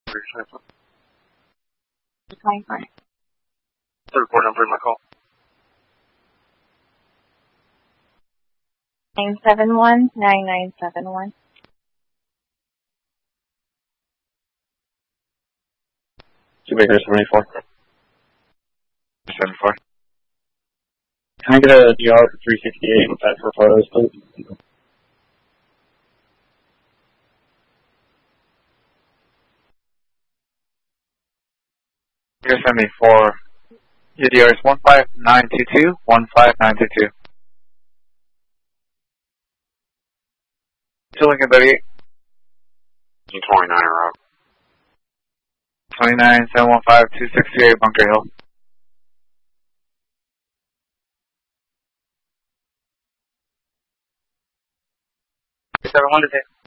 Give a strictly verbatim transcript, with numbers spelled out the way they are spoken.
twenty-four. Third report number in my call. nine seven one, nine nine seven one. Shoemaker seventy-four. seventy-four. Can I get a D R for three sixty-eight with that for photos, please? Here seventy-four. Your D R is one five nine two two, one five nine two two. Two Lincoln thirty-eight. twenty-nine in row. twenty-nine seven one five two six three eight Bunker Hill. seven hundred.